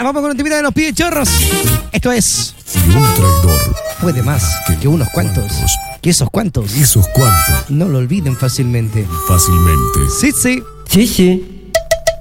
Vamos con un temita de los pibes chorros. Esto es. Si un traidor Puede más que unos cuantos. Que esos cuantos. Esos cuantos. No lo olviden fácilmente. Fácilmente. Sí, sí. Sí, sí.